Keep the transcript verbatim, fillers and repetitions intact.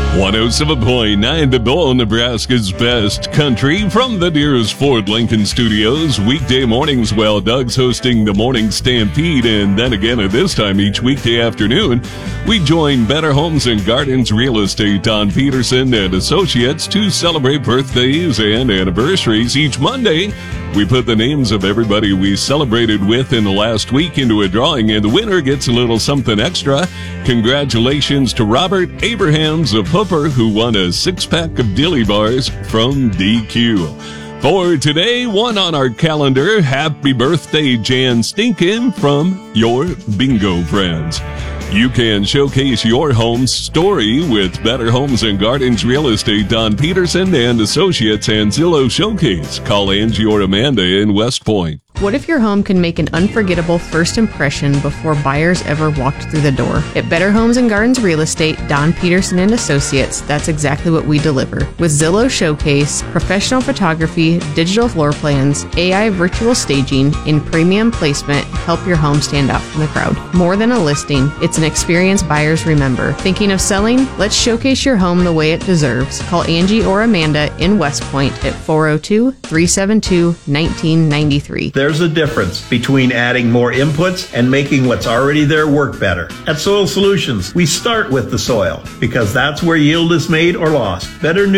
one oh seven point nine The Bull, Nebraska's best country, from the Deers Ford Lincoln Studios. Weekday mornings while Doug's hosting the Morning Stampede, and then again at this time each weekday afternoon, we join Better Homes and Gardens Real Estate Don Peterson and Associates to celebrate birthdays and anniversaries. Each Monday, we put the names of everybody we celebrated with in the last week into a drawing, and the winner gets a little something extra. Congratulations to Robert Abrahams of Hooper, who won a six-pack of Dilly Bars from D Q. For today, one on our calendar, happy birthday, Jan Stinkin from your bingo friends. You can showcase your home's story with Better Homes and Gardens Real Estate, Don Peterson and Associates, and Zillow Showcase. Call Angie or Amanda in West Point. What if your home can make an unforgettable first impression before buyers ever walked through the door? At Better Homes and Gardens Real Estate, Don Peterson and Associates, that's exactly what we deliver. With Zillow Showcase, professional photography, digital floor plans, A I virtual staging, and premium placement, help your home stand out from the crowd. More than a listing, it's an experience buyers remember. Thinking of selling? Let's showcase your home the way it deserves. Call Angie or Amanda in West Point at four oh two, three seven two, one nine nine three. There's a difference between adding more inputs and making what's already there work better. At Soil Solutions, we start with the soil because that's where yield is made or lost. Better